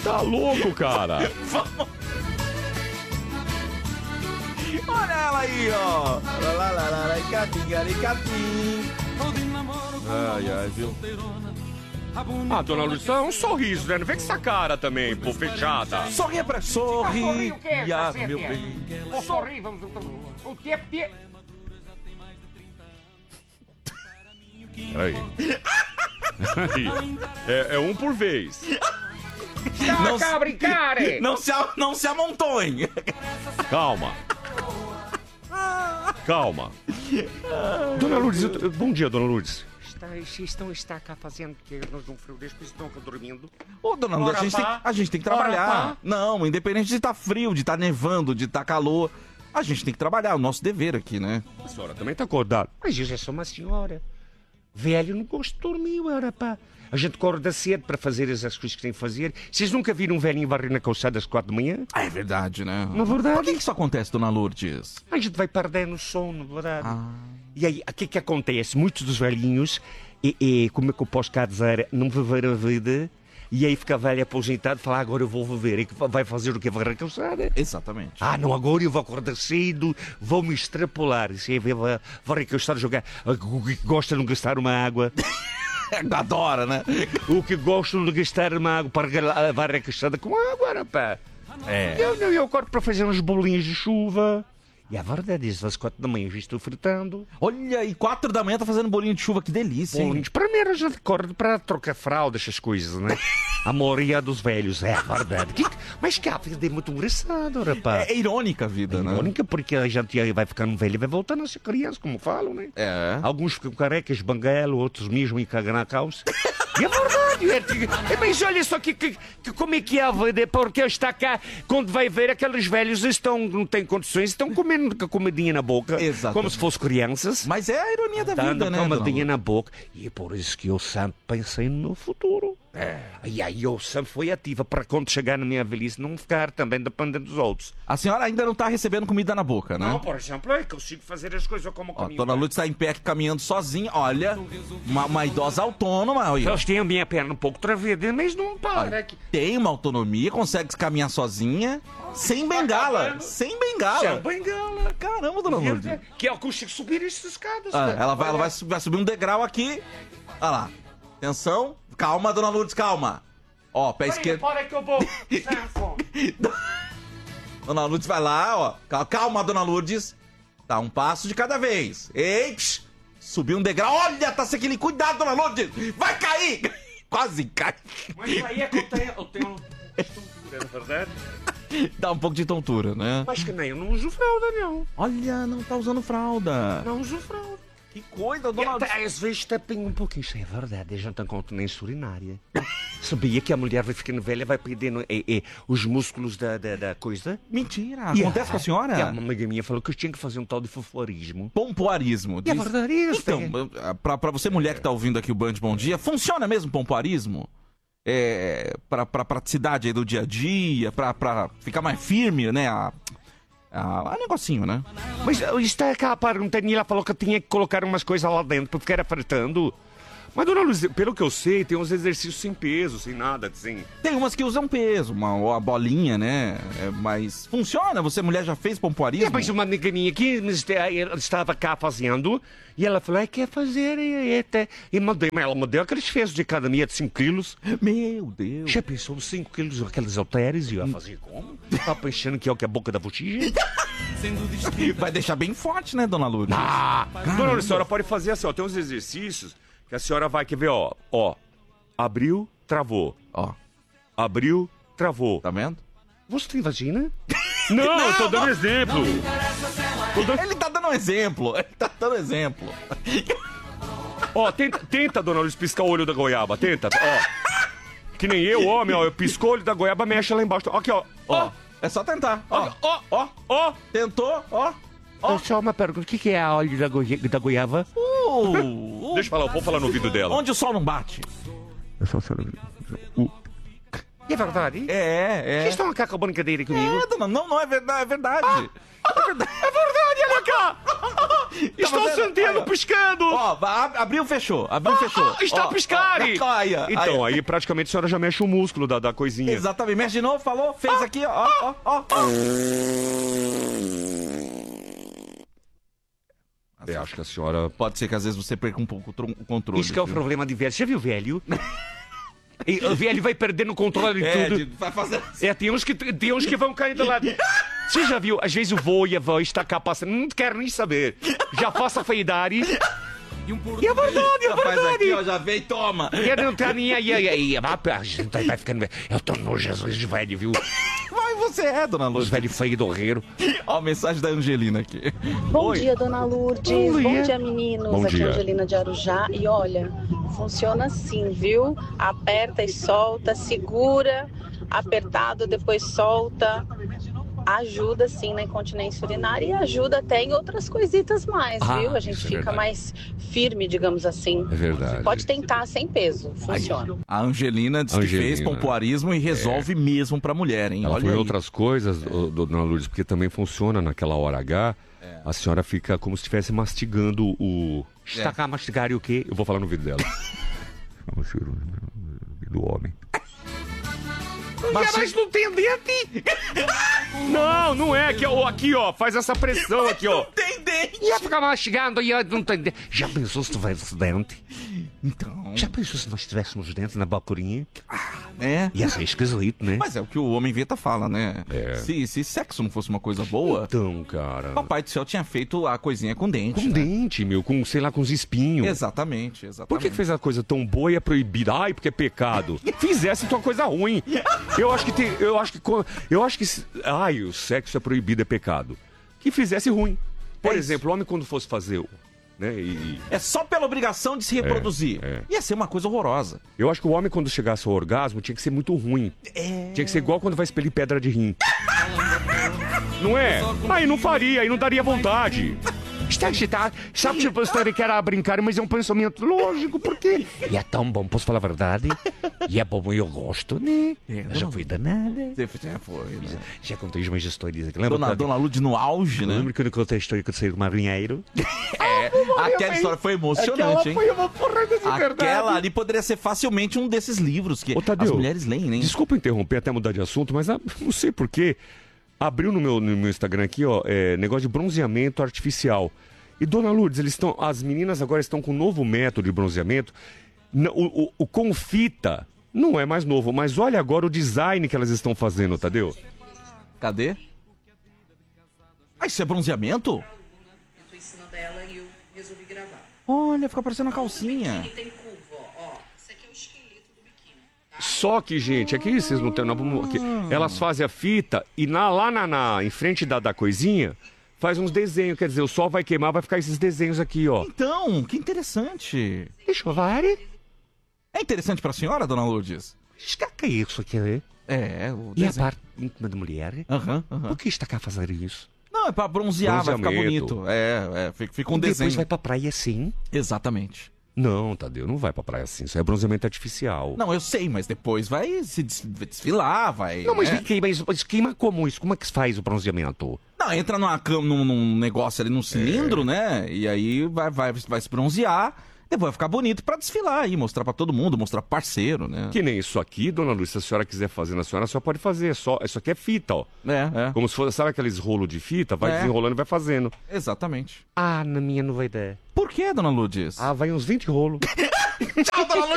Tá louco, cara. Olha ela aí, ó. Ai, viu? Ah, dona Lourdes, é um sorriso, né? Não vem com essa cara também, pô, fechada. Sorria pra sorrir. Meu bem. Vou sorrir, vamos... O tempo... Peraí. É um por vez. Não cá brincar! Não se amontoem. Calma. Calma. Dona Lourdes, bom dia, dona Lourdes. Está cá fazendo que nós um frio desse, estão cá dormindo. Ô, dona Lourdes, a gente tem que trabalhar. Não, independente de estar frio, de estar nevando, de estar calor, a gente tem que trabalhar, é o nosso dever aqui, né? A senhora também tá acordada. Mas eu já sou uma senhora. Velho, não gosto de dormir, rapaz. A gente acorda cedo para fazer as coisas que tem que fazer. Vocês nunca viram um velhinho varrer na calçada às 4 da manhã? É verdade, né? Não é verdade? Por que isso acontece, dona Lourdes? A gente vai perdendo o sono, verdade? E aí, o que acontece? Muitos dos velhinhos, como é que eu posso cá dizer, não viveram a vida, e aí fica velho aposentado e fala, agora eu vou viver. E vai fazer o quê? Varrer a calçada? Exatamente. Ah, não, agora eu vou acordar cedo, vou me extrapolar. Isso aí, varrer a calçada, jogar. O que gosta de não gastar uma água. Adora, né? O que gosto de gastar uma água para varrer a calçada com água, rapaz. É. Eu acordo para fazer uns bolinhos de chuva. E a verdade é, às 4 da manhã eu já estou fritando. Olha, e 4 da manhã tá fazendo bolinho de chuva, que delícia, hein? Bolinhos. Primeiro a gente acorda para trocar fralda, essas coisas, né? A maioria dos velhos, é verdade. Mas que a vida é muito engraçada, rapaz. É irônica a vida, né? Irônica porque a gente vai ficando velho e vai voltando a ser criança, como falam, né? É. Alguns ficam carecas, banguelo, outros mesmo e cagam na calça. E é verdade, mas olha só como é que é a vida, porque está cá, quando vai ver aqueles velhos não têm condições, estão comendo com a comidinha na boca, exatamente, como se fossem crianças. Mas é a ironia da vida, né? Dando comidinha na boca, e é por isso que eu sempre pensei no meu futuro. E aí eu sempre fui ativa para quando chegar na minha velhice não ficar também dependendo dos outros. A senhora ainda não tá recebendo comida na boca, né? Não, por exemplo, eu consigo fazer as coisas como Ó, caminho. dona Lourdes tá em pé aqui caminhando sozinha, olha, uma idosa autônoma. Olha. Eles têm a minha perna um pouco travada, mas não para. Tem uma autonomia, consegue caminhar sozinha, sem bengala, sem bengala. Sem bengala. Caramba, dona Lourdes. Que eu consigo subir essas escadas. Ela vai subir um degrau aqui. Olha lá. Atenção. Calma, dona Lourdes, calma. Ó, pé esquerdo. Para que eu vou. Dona Lourdes vai lá, ó. Calma, dona Lourdes. Tá, um passo de cada vez. Ei, subiu um degrau. Olha, tá sem aquele. Cuidado, dona Lourdes. Vai cair. Quase cai. Mas aí é que eu tenho estrutura, na verdade. Dá um pouco de tontura, né? Mas que nem eu não uso fralda, não. Olha, não tá usando fralda. Não uso fralda. Que coisa, dona Lourdes. Às vezes tapinho um pouquinho. Isso é verdade, a gente tem continência urinária. Sabia que a mulher vai ficando velha, vai perdendo os músculos da coisa? Mentira, acontece com a senhora? Uma amiga minha falou que eu tinha que fazer um tal de foforismo. Pompoarismo. É verdade isso. Então, pra você mulher que tá ouvindo aqui o Band Bom Dia, funciona mesmo pompoarismo? Pra praticidade aí do dia a dia, pra ficar mais firme, né? Negocinho, né? Mas está cá, perguntando, e ela falou que eu tinha que colocar umas coisas lá dentro pra ficar apertando. Mas, dona Luz, pelo que eu sei, tem uns exercícios sem peso, sem nada, assim. Tem umas que usam peso, uma bolinha, né? Mas funciona? Você, mulher, já fez pompoarismo? Mas uma amiga minha aqui estava cá fazendo, e ela falou, quer fazer, e ela me deu aqueles pesos de academia de 5 quilos. Meu Deus. Já pensou 5 quilos, aqueles halteres, e eu ia fazer como? Tá pensando que é o que é a boca da botija? Vai deixar bem forte, né, dona Lourdes? Dona Lourdes, a senhora pode fazer assim, ó, tem uns exercícios que a senhora vai, quer ver, ó, abriu, travou, ó, abriu, travou. Tá vendo? Você tem vagina? Não, eu tô dando exemplo. Ele tá dando exemplo, Ó, tenta, dona Lourdes, piscar o olho da goiaba, tenta, ó. Que nem eu, homem, ó, eu pisco o olho da goiaba, mexe lá embaixo. Aqui, ó. É só tentar. Ó. Tentou, ó. Só uma pergunta, o que é a óleo da goiaba? Deixa eu falar, vou falar no ouvido dela. Onde o sol não bate. É só É verdade? É. Vocês estão cá com a brincadeira comigo? Não é verdade, é verdade. É verdade, olha cá. Estou fazendo? sentindo Aí, ó. piscando! Ó, abriu, fechou. Abriu, fechou. Está a Ó, piscar! ó, aí, ó. Então, aí praticamente a senhora já mexe o músculo da coisinha. Exatamente. Mexe de novo, falou, fez aqui, ó, ó. Eu acho que a senhora... Pode ser que às vezes você perca um pouco o controle. Isso que é o viu? problema de velho. Você já viu velho? E o velho vai perdendo o controle de tudo. vai fazer... Tem uns que vão cair do lado. Você já viu? Às vezes o vô e a avó está cá passando. Não quero nem saber. Já faço a feidade. E um pulo E é verdade, é Faz verdade. aqui, ó, já vem, toma. E não tá nem aí. A gente vai ficando. Eu tô no Jesus de velho, viu? Vai, você é, dona Os Lourdes. velhos feios do horreiro. Ó, a mensagem da Angelina aqui. Bom Oi. dia, dona Lourdes. Bom Bom dia. dia, meninos. Bom Aqui é dia. a Angelina de Arujá. E olha, funciona assim, viu? Aperta e solta, segura, apertado, depois solta. Ajuda sim na incontinência urinária e ajuda até em outras coisitas mais, viu? A gente isso é fica verdade. mais firme, digamos assim. É verdade. Pode tentar sem peso, funciona. A Angelina diz que Angelina. fez pompoarismo e resolve mesmo pra mulher, hein? Ela Olha foi aí. outras coisas, dona Lourdes, porque também funciona naquela hora H. A senhora fica como se estivesse mastigando o... Está cá mastigar e o quê? Eu vou falar no vídeo dela. Do homem. Mas não tem dente. Não, não é. Aqui, ó. Faz essa pressão aqui, ó. Tem dente. Ia ficar mastigando e não tem dente. Já pensou se tivesse dente? Então, Já pensou se nós tivéssemos dentes na bacurinha? é. Ia ser esquisito, né? Mas é o que o homem Veta fala, né? É. Se sexo não fosse uma coisa boa, Então, cara. Papai do Céu tinha feito a coisinha com dente. Com né? dente, meu. Com, sei lá, com os espinhos. Exatamente, exatamente. Por que fez a coisa tão boa e é proibida? Ai, porque é pecado. Fizesse tua coisa ruim. Eu acho que ai, o sexo é proibido, é pecado. Que fizesse ruim. Por É isso. exemplo, o homem quando fosse fazer, né? É só pela obrigação de se reproduzir. é. Ia ser uma coisa horrorosa. Eu acho que o homem quando chegasse ao orgasmo tinha que ser muito ruim. Tinha que ser igual quando vai expelir pedra de rim. Não é? Aí não faria, aí não daria vontade. Está excitado. Sabe que eu gostaria que era brincar, mas é um pensamento lógico, porque... E é tão bom, posso falar a verdade? E é bom, eu gosto, né? Já fui danada. Você já foi, né? Já contei umas histórias aqui. Lembra Dona Lud no auge, né? Lembra quando eu contei a história que eu saí do marinheiro? Aquela história foi emocionante, hein? uma porrada de Aquela ali poderia ser facilmente um desses livros que Ô, Tadeu, as mulheres leem, né? Desculpa interromper, até mudar de assunto, mas não sei porquê. Abriu no meu Instagram aqui, ó, negócio de bronzeamento artificial. E, dona Lourdes, as meninas agora estão com um novo método de bronzeamento. O com fita não é mais novo, mas olha agora o design que elas estão fazendo, Tadeu. Cadê? Ah, isso é bronzeamento? Eu tô ensinando ela e eu resolvi gravar. Olha, fica parecendo uma calcinha. E tem curva, ó. Isso aqui é o esqueleto do biquíni. Só que, gente, aqui vocês não tem... elas fazem a fita e em frente da coisinha, faz uns desenhos. Quer dizer, o sol vai queimar, vai ficar esses desenhos aqui, ó. Então, que interessante. Deixa eu ver. É interessante pra senhora, dona Lourdes? O que é isso aqui? É? É, o E a desenho. parte íntima da mulher? Aham, aham. Por que está cá a fazer isso? Não, é pra bronzear, vai ficar Bronzeamento. bonito. Fica um E depois desenho. vai pra praia assim? Exatamente. Não, Tadeu, não vai pra praia assim. Isso é bronzeamento artificial. Não, eu sei, mas depois vai se desfilar, vai. Não, mas né? queima como isso? Como é que se faz o bronzeamento? Não, entra num negócio ali, num cilindro, né? E aí vai se bronzear. Depois vai ficar bonito pra desfilar aí, mostrar pra todo mundo, mostrar pro parceiro, né? Que nem isso aqui, dona Lúcia, se a senhora quiser fazer na senhora, só pode fazer. Isso aqui é fita, ó. É. Como se fosse, sabe aqueles rolos de fita? Vai É. desenrolando e vai fazendo. Exatamente. Ah, na minha não vai dar. Por que, dona Lourdes? Ah, vai uns 20 rolos. Tchau, dona Lourdes.